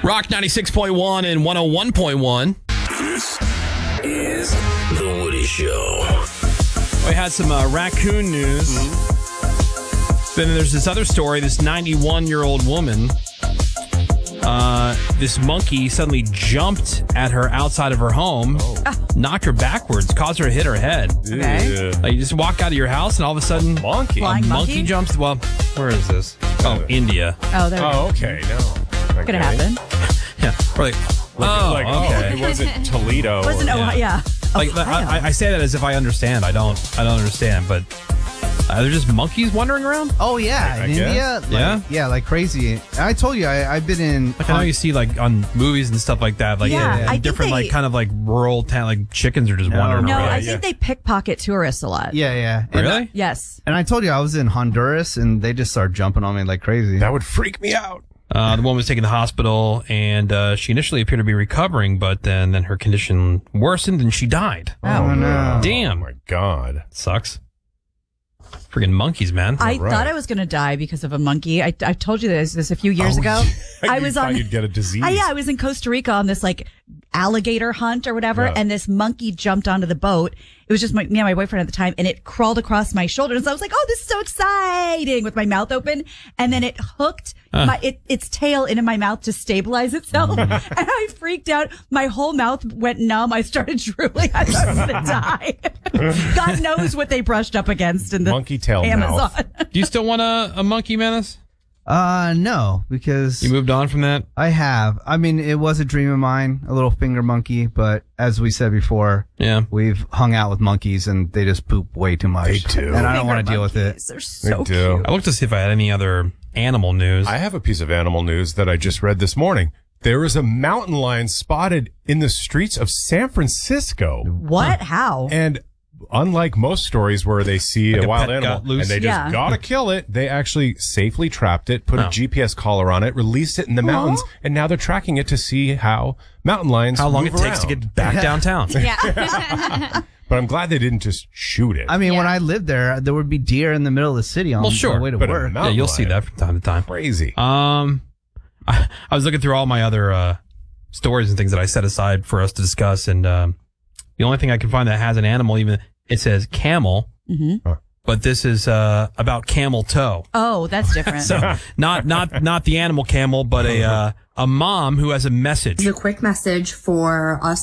Rock 96.1 and 101.1. This is The Woody Show. We had some raccoon news. Then there's this other story, this 91-year-old woman. This monkey suddenly jumped at her outside of her home, knocked her backwards, caused her to hit her head. Okay. Like you just walk out of your house and all of a sudden, Monkey. Flying a monkey? monkey jumps. Well, where is this? Oh, India. Oh, there we go. Oh, okay. No. Could have happened. Yeah. We're like, okay. It wasn't Toledo. Wasn't Ohio? Yeah. Like Ohio. I say that as if I understand. I don't understand, but they're just monkeys wandering around. Oh yeah, I in guess. India, Yeah? like crazy. I told you, I've been in. Like I know you see like on movies and stuff like that, like Yeah, in I think different they- like kind of like rural town, like chickens are just wandering No, around. I think they pickpocket tourists a lot. Yeah. Really? Yes. And I told you I was in Honduras, and they just started jumping on me like crazy. That would freak me out. The woman was taken to the hospital, and she initially appeared to be recovering, but then her condition worsened, and she died. Oh no! Damn, Oh my God. sucks. Friggin' monkeys, man. I right. thought I was going to die because of a monkey. I told you this a few years ago. I was thought on. you'd get a disease. I was in Costa Rica on this like alligator hunt or whatever, Yeah. and this monkey jumped onto the boat. It was just me and my boyfriend at the time, and it crawled across my shoulder. And so I was like, "Oh, this is so exciting!" with my mouth open, and then it hooked its tail into my mouth to stabilize itself, and I freaked out. My whole mouth went numb. I started drooling. I thought I was going to die. God knows what they brushed up against in the Monkey tail Amazon. mouth. Do you still want a monkey, Menace? No, because You moved on from that? I have. I mean, it was a dream of mine, a little finger monkey, but as we said before, Yeah. we've hung out with monkeys and they just poop way too much. They do. And I don't want to deal with it. They're so They do. cute. I looked to see if I had any other animal news. I have a piece of animal news that I just read this morning. There is a mountain lion spotted in the streets of San Francisco. What? How? And unlike most stories where they see Like a a wild pet animal got loose? and they just Yeah. gotta kill it, they actually safely trapped it, put a Oh. GPS collar on it, released it in the mountains, and now they're tracking it to see how mountain lions How long it move takes to around. get back downtown. But I'm glad they didn't just shoot it. I mean, when I lived there would be deer in the middle of the city on Well, sure, the way to but a work. mountain Yeah, you'll see lion. that from time to time. Crazy. I was looking through all my other stories and things that I set aside for us to discuss, and the only thing I can find that has an animal, even it says camel, but this is about camel toe. Oh, that's different. So not the animal camel, but a mom who has a message. This is a quick message for us